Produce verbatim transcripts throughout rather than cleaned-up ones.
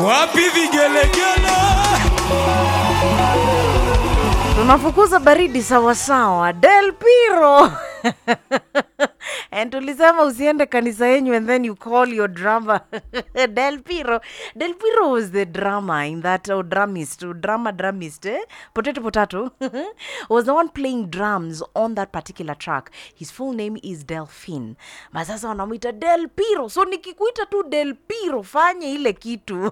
Wapi vigelegele? Tunafukuza baridi sawa sawa. Del Piro. And tulisema usiende kanisa yenyu and then you call your drummer Del Piro. Del Piro was the drummer in that, or drumist, or drummer drumist, eh? Potato Potato was the one playing drums on that particular track. His full name is Delphine. Masasa wanamuita Del Piro. So nikikuita tu Del Piro, fanye ile kitu.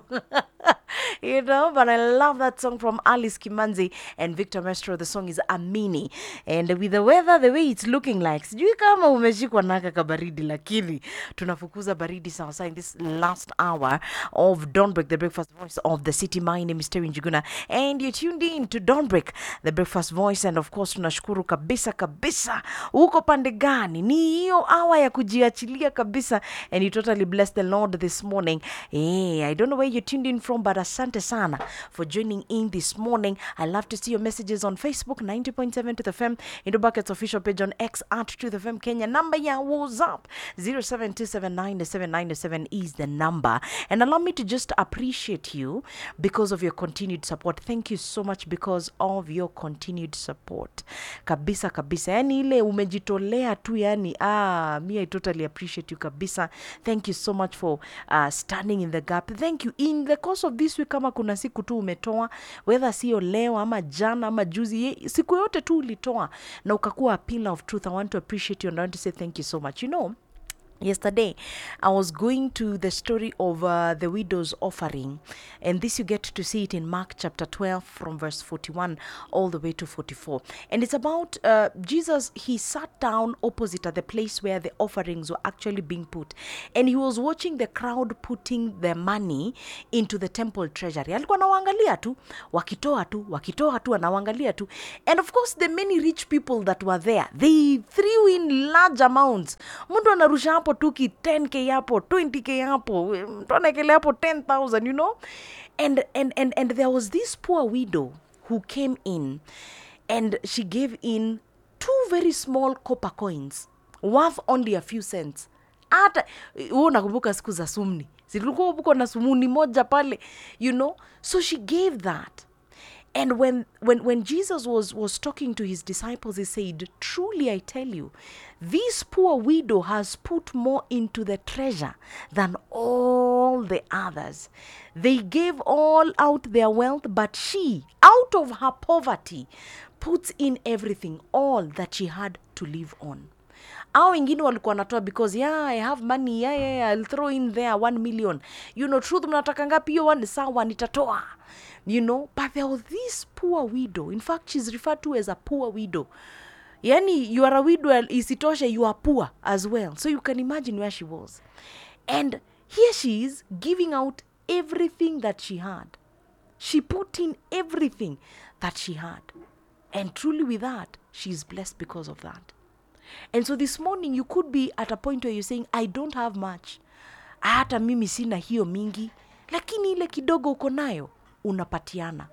You know, but I love that song from Alice Kimanzi and Victor Mestro. The song is Amini. And with the weather, the way it's looking like, sijui kama umeshikwa naka kabaridi, lakini tunafukuza baridi sasa in this last hour of Dawnbreak, the breakfast voice of the city. My name is Terry Njuguna, and you're tuned in to Dawnbreak, the breakfast voice. And of course, tunashukuru kabisa kabisa. Uko pande gani? Ni hiyo hour ya kujiachilia kabisa. And you totally bless the Lord this morning. Hey, I don't know where you're tuned in from, but asante sana for joining in this morning. I love to see your messages on Facebook, ninety point seven to the F M, Indo Buckets official page on X at to the F M Kenya. Number ya WhatsApp zero seven two seven nine seven nine seven is the number. And allow me to just appreciate you because of your continued support. Thank you so much because of your continued support. Kabisa kabisa. Yani ile umejitolea tu, yani ah, me I totally appreciate you kabisa. Thank you so much for uh, standing in the gap. Thank you. In the course of this week, kama kuna siku tu umetoa, whether sio leo ama jana ama juzi, siku yote tu ulitoa na ukakuwa a pillar of truth, I want to appreciate you and I want to say thank you so much. You know, yesterday, I was going to the story of uh, the widow's offering. And this you get to see it in Mark chapter twelve from verse forty-one all the way to forty-four. And it's about uh, Jesus. He sat down opposite at the place where the offerings were actually being put. And he was watching the crowd putting their money into the temple treasury. Alikuwa anawaangalia tu, wakitoa tu, wakitoa tu, anawaangalia tu. And of course, the many rich people that were there, they threw in large amounts. Mundu anarusha hapo tuki ten K hapo, twenty K hapo, mtu anaekele hapo ten thousand, you know. And, and, and, and there was this poor widow who came in and she gave in two very small copper coins worth only a few cents. Hata huo nakumbuka siku za sumni, silikuwa ubuko na sumuni moja pale, you know. So she gave that. And when, when, when Jesus was, was talking to his disciples, he said, truly I tell you, this poor widow has put more into the treasure than all the others. They gave all out their wealth, but she, out of her poverty, puts in everything, all that she had to live on. Au wengine walikuwa natoa because yeah, I have money, yeah, yeah, yeah, I'll throw in there one million. You know, truth mnataka ngapi hiyo one sawa nitatoa. You know, but there was this poor widow. In fact, she's referred to as a poor widow. Yani, you are a widow, isitoshe, you are poor as well. So you can imagine where she was. And here she is giving out everything that she had. She put in everything that she had. And truly with that, she's blessed because of that. And so this morning, you could be at a point where you're saying, I don't have much. Hata mimi sina hiyo mingi. Lakini ile kidogo uko nayo, unapatiana.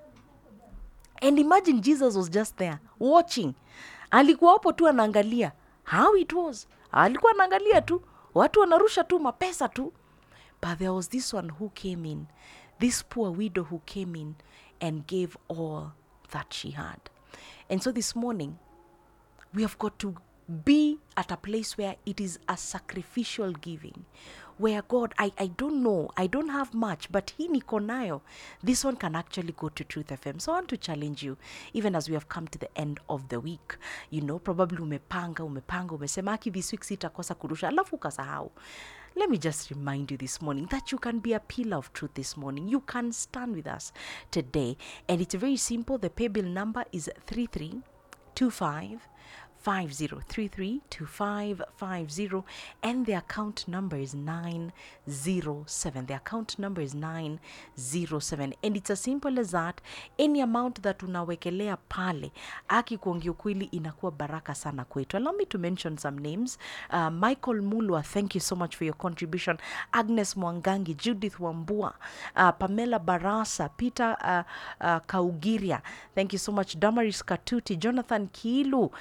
And imagine Jesus was just there, watching. Alikuwa hapo tu anaangalia how it was. Alikuwa anaangalia tu, watu wanarusha tu mapesa tu. But there was this one who came in, this poor widow who came in and gave all that she had. And so this morning, we have got to be at a place where it is a sacrificial giving, where God, I, I don't know, I don't have much, but hii niko nayo, this one can actually go to Truth F M. So I want to challenge you, even as we have come to the end of the week. You know, probably umepanga, umepanga, umesema aki this week sitakosa kurusha, alafu ukasahau. Let me just remind you this morning that you can be a pillar of truth this morning. You can stand with us today. And it's very simple. The pay bill number is three three two five five zero three three two five five zero, and the account number is nine zero seven. The account number is nine zero seven, and it's as simple as that. Any amount that unawekelea pale, aki kuongea ukweli, inakuwa baraka sana kwetu. Allow me to mention some names. Uh, Michael Mulwa, thank you so much for your contribution. Agnes Mwangangi, Judith Wambua, uh, Pamela Barasa, Peter uh, uh, Kaugiria, thank you so much. Damaris Katuti, Jonathan Kilu, thank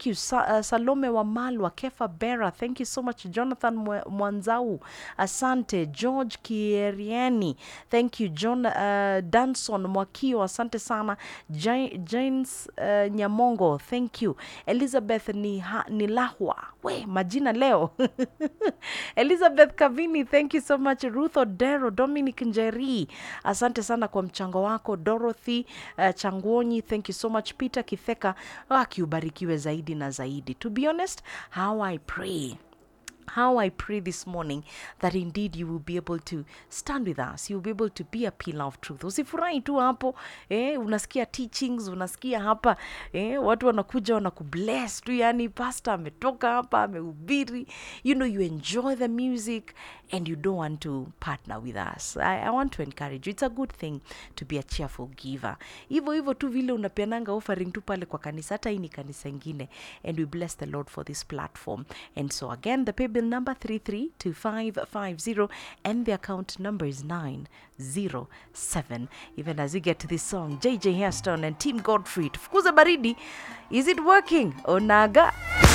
Thank you. Sa- uh, Salome Wamalwa, Kefa Bera. Thank you so much. Jonathan Mwe- Mwanzau. Asante. George Kieriani. Thank you. John uh, Danson Mwakio. Asante sana. Ja- James uh, Nyamongo. Thank you. Elizabeth Niha- Nilahwa. We, majina leo. Elizabeth Kavini. Thank you so much. Ruth Odero. Dominic Njeri. Asante sana kwa mchango wako. Dorothy uh, Changwonyi. Thank you so much. Peter Kitheka. Akiubarikiwe zaidi na zaidi. To be honest, how I pray How I pray this morning that indeed you will be able to stand with us. You will be able to be a pillar of truth. Usifurahi tu hapo, eh, unasikia teachings, unasikia hapa, eh, watu wanakuja wanakubless tu, yani pastor ametoka hapa, amehubiri. You know, you enjoy the music and you don't want to partner with us. I, I want to encourage you. It's a good thing to be a cheerful giver. Hivyo hivyo tu vile unapeananga offering tu pale kwa kanisa, hata hii ni kanisa ingine. And we bless the Lord for this platform. And so again, the paybill number three three two five five zero and the account number is nine zero seven. Even as we get to this song, J J Hairston and Team Godfrey, Fukuza Baridi, is it working? Onaga.